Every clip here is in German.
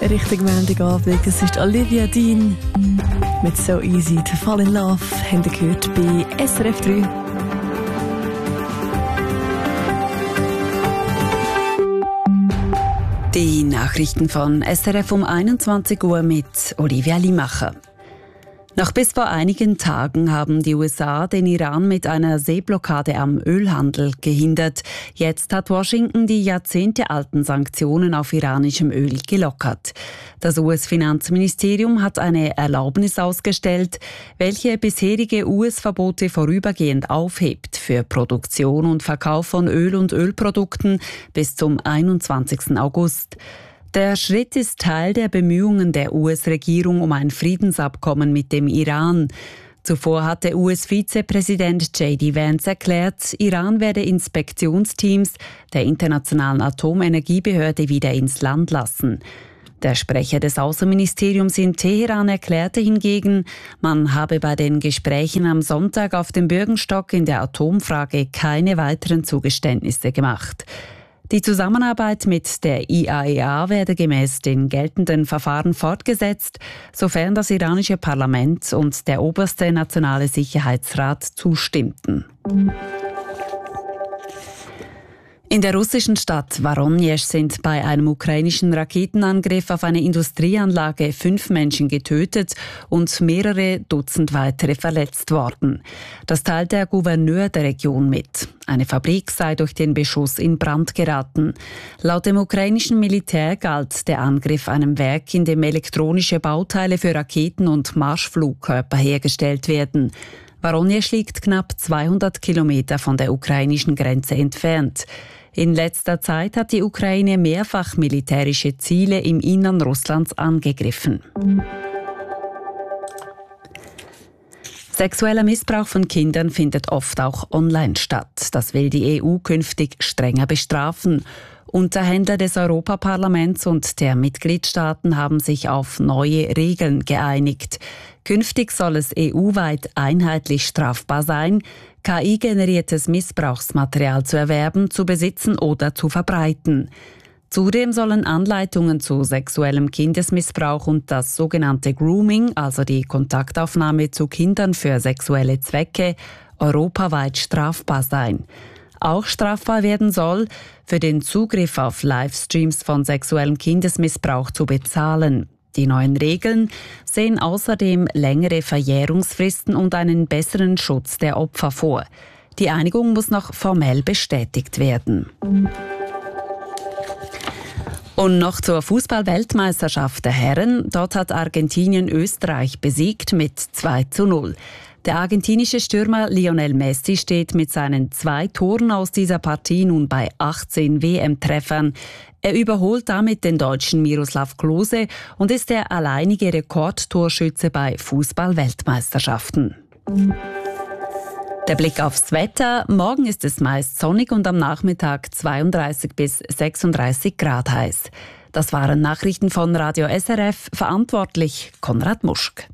Richtig Montagabend, es ist Olivia Dean mit «So Easy to Fall in Love», haben ihr gehört bei SRF 3. Die Nachrichten von SRF um 21 Uhr mit Olivia Limacher. Noch bis vor einigen Tagen haben die USA den Iran mit einer Seeblockade am Ölhandel gehindert. Jetzt hat Washington die jahrzehntealten Sanktionen auf iranischem Öl gelockert. Das US-Finanzministerium hat eine Erlaubnis ausgestellt, welche bisherige US-Verbote vorübergehend aufhebt für Produktion und Verkauf von Öl und Ölprodukten bis zum 21. August. Der Schritt ist Teil der Bemühungen der US-Regierung um ein Friedensabkommen mit dem Iran. Zuvor hatte US-Vizepräsident J.D. Vance erklärt, Iran werde Inspektionsteams der Internationalen Atomenergiebehörde wieder ins Land lassen. Der Sprecher des Außenministeriums in Teheran erklärte hingegen, man habe bei den Gesprächen am Sonntag auf dem Bürgenstock in der Atomfrage keine weiteren Zugeständnisse gemacht. Die Zusammenarbeit mit der IAEA werde gemäß den geltenden Verfahren fortgesetzt, sofern das iranische Parlament und der oberste nationale Sicherheitsrat zustimmten. In der russischen Stadt Voronezh sind bei einem ukrainischen Raketenangriff auf eine Industrieanlage 5 Menschen getötet und mehrere Dutzend weitere verletzt worden. Das teilt der Gouverneur der Region mit. Eine Fabrik sei durch den Beschuss in Brand geraten. Laut dem ukrainischen Militär galt der Angriff einem Werk, in dem elektronische Bauteile für Raketen und Marschflugkörper hergestellt werden. Voronezh liegt knapp 200 Kilometer von der ukrainischen Grenze entfernt. In letzter Zeit hat die Ukraine mehrfach militärische Ziele im Innern Russlands angegriffen. Sexueller Missbrauch von Kindern findet oft auch online statt. Das will die EU künftig strenger bestrafen. Unterhändler des Europaparlaments und der Mitgliedstaaten haben sich auf neue Regeln geeinigt. Künftig soll es EU-weit einheitlich strafbar sein, KI-generiertes Missbrauchsmaterial zu erwerben, zu besitzen oder zu verbreiten. Zudem sollen Anleitungen zu sexuellem Kindesmissbrauch und das sogenannte Grooming, also die Kontaktaufnahme zu Kindern für sexuelle Zwecke, europaweit strafbar sein. Auch strafbar werden soll, für den Zugriff auf Livestreams von sexuellem Kindesmissbrauch zu bezahlen. Die neuen Regeln sehen außerdem längere Verjährungsfristen und einen besseren Schutz der Opfer vor. Die Einigung muss noch formell bestätigt werden. Und noch zur Fußball-Weltmeisterschaft der Herren. Dort hat Argentinien Österreich besiegt mit 2:0. Der argentinische Stürmer Lionel Messi steht mit seinen 2 Toren aus dieser Partie nun bei 18 WM-Treffern. Er überholt damit den Deutschen Miroslav Klose und ist der alleinige Rekordtorschütze bei Fußball-Weltmeisterschaften. Der Blick aufs Wetter. Morgen ist es meist sonnig und am Nachmittag 32 bis 36 Grad heiß. Das waren Nachrichten von Radio SRF, verantwortlich Konrad Muschk.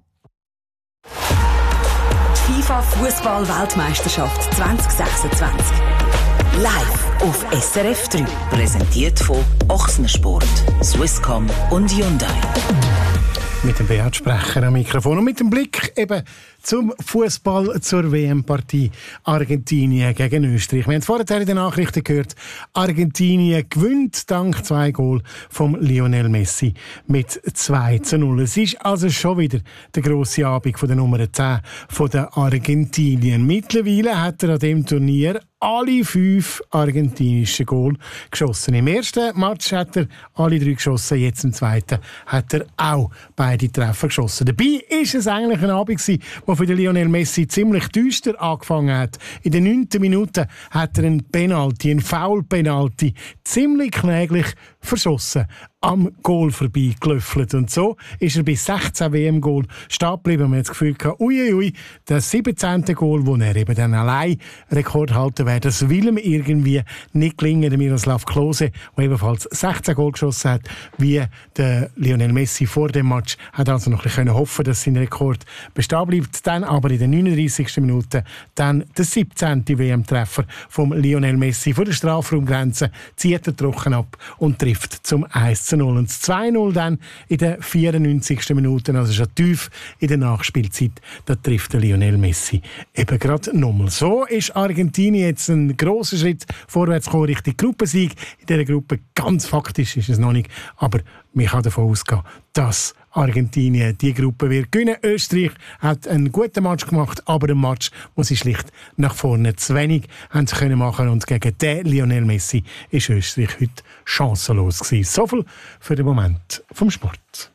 FIFA Fußball-Weltmeisterschaft 2026. Live auf SRF 3. Präsentiert von Ochsensport, Swisscom und Hyundai. Mit dem Beat-Sprecher am Mikrofon und mit dem Blick eben zum Fußball zur WM-Partie Argentinien gegen Österreich. Wir haben es vorher in den Nachrichten gehört, Argentinien gewinnt dank 2 Goal von Lionel Messi mit 2:0. Es ist also schon wieder der grosse Abend von der Nummer 10 von der Argentinien. Mittlerweile hat er an diesem Turnier alle 5 argentinischen Goal geschossen. Im ersten Match hat er alle 3 geschossen, jetzt im zweiten hat er auch beide Treffer geschossen. Dabei ist es eigentlich ein Abend gewesen, der für den Lionel Messi ziemlich düster angefangen hat. In den 9. Minute hat er einen Foul-Penalty, ziemlich kläglich verschossen, am Goal vorbeigelöffelt. Und so ist er bei 16 WM-Goal stehen geblieben. Man hat das Gefühl gehabt, uiuiui, das 17. Goal, wo er eben dann allein Rekord halten wäre, das will ihm irgendwie nicht gelingen. Der Miroslav Klose, der ebenfalls 16 Goal geschossen hat, wie der Lionel Messi vor dem Match, hat also noch ein bisschen hoffen, dass sein Rekord bestehen bleibt. Dann aber in der 39. Minute dann der 17. WM-Treffer vom Lionel Messi vor der Strafraumgrenze, zieht er trocken ab und trifft zum 1:0. 1:0 und das 2:0 dann in der 94. Minute, also schon tief in der Nachspielzeit. Da trifft der Lionel Messi eben gerade nochmal. So ist Argentinien jetzt ein grosser Schritt vorwärts gekommen, Richtung Gruppensieg. In dieser Gruppe ganz faktisch ist es noch nicht, aber man kann davon ausgehen, dass Argentinien die Gruppe wird gewinnen. Österreich hat einen guten Match gemacht, aber einen Match, wo sie schlicht nach vorne zu wenig haben können machen, und gegen den Lionel Messi ist Österreich heute chancenlos gewesen. So viel für den Moment vom Sport.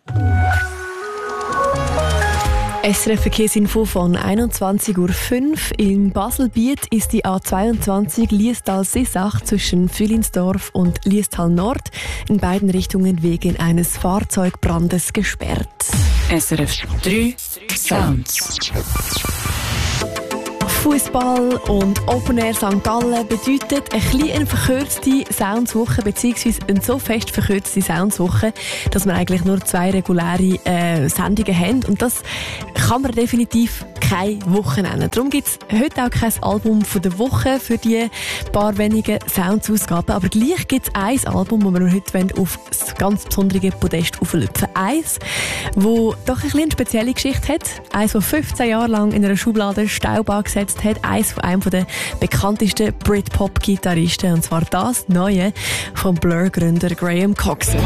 SRF Verkehrsinfo von 21:05 Uhr. In Baselbiet ist die A22 Liestal-Sissach zwischen Fühlinsdorf und Liestal Nord in beiden Richtungen wegen eines Fahrzeugbrandes gesperrt. SRF 3 Sounds. Fußball und Open Air St. Gallen bedeutet ein bisschen eine verkürzte Soundswoche, beziehungsweise eine so fest verkürzte Soundswoche, dass wir eigentlich nur 2 reguläre Sendungen haben. Und das kann man definitiv keine Woche nennen. Darum gibt es heute auch kein Album von der Woche für die paar wenigen Soundsausgaben. Aber gleich gibt es ein Album, das wir heute auf das ganz besondere Podest auflüpfen. Eins, das doch ein bisschen eine spezielle Geschichte hat. Eins, das 15 Jahre lang in einer Schublade Staub angesetzt hat. Eins von einem der bekanntesten Britpop-Gitarristen. Und zwar das Neue vom Blur-Gründer Graham Coxon.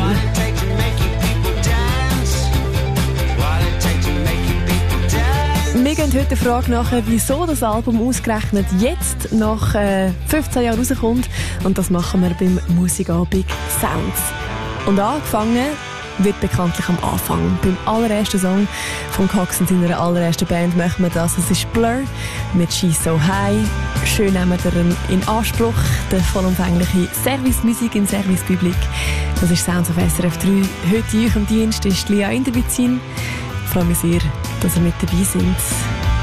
Wir gehen heute der Frage nach, wieso das Album ausgerechnet jetzt nach 15 Jahren rauskommt. Und das machen wir beim Musikabend Sounds. Und angefangen wird bekanntlich am Anfang. Beim allerersten Song von Coxon, seiner allerersten Band, machen wir das. Es ist Blur mit «She's So High». Schön nehmen wir in Anspruch, die vollumfängliche Servicemusik im Servicepublik. Das ist Sounds auf SRF 3. Heute in eurem Dienst ist Lia Inderbizin. Ich freue mich sehr, dass ihr mit dabei seid.